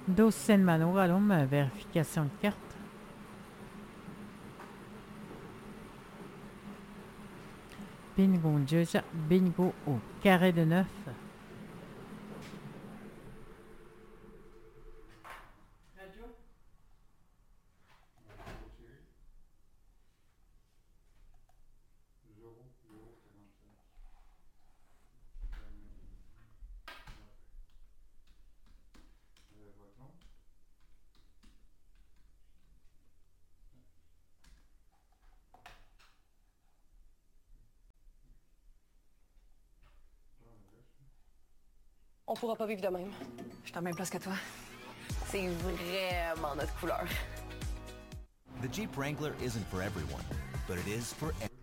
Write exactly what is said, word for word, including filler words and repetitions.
Docent Manorum, vérification de carte. Bingo Judge, bingo au carré de neuf. On pourra pas vivre de même. Je suis en même place que toi. C'est vraiment notre couleur. The Jeep Wrangler isn't for everyone, but it is for everyone.